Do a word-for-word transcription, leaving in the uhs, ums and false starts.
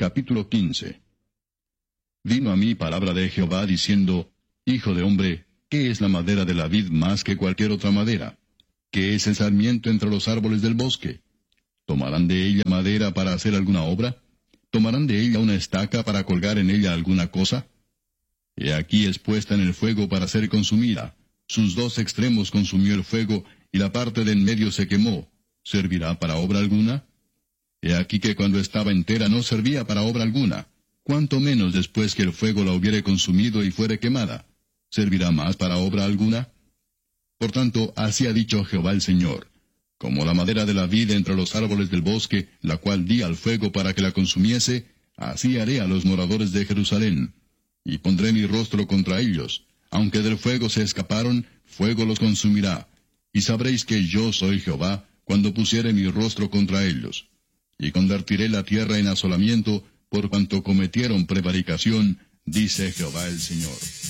Capítulo quince. Vino a mí palabra de Jehová diciendo, Hijo de hombre, ¿qué es la madera de la vid más que cualquier otra madera? ¿Qué es el sarmiento entre los árboles del bosque? ¿Tomarán de ella madera para hacer alguna obra? ¿Tomarán de ella una estaca para colgar en ella alguna cosa? He aquí es puesta en el fuego para ser consumida. Sus dos extremos consumió el fuego, y la parte de en medio se quemó. ¿Servirá para obra alguna? He aquí que cuando estaba entera no servía para obra alguna. ¿Cuánto menos después que el fuego la hubiere consumido y fuere quemada? ¿Servirá más para obra alguna? Por tanto, así ha dicho Jehová el Señor. Como la madera de la vid entre los árboles del bosque, la cual di al fuego para que la consumiese, así haré a los moradores de Jerusalén. Y pondré mi rostro contra ellos. Aunque del fuego se escaparon, fuego los consumirá. Y sabréis que yo soy Jehová, cuando pusiere mi rostro contra ellos. Y convertiré la tierra en asolamiento, por cuanto cometieron prevaricación, dice Jehová el Señor.